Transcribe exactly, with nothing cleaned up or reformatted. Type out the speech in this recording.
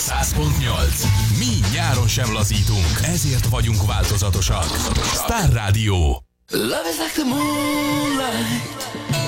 száz pont nyolc. Mi nyáron sem lazítunk, ezért vagyunk változatosak. Star Rádió. Love is like the moonlight.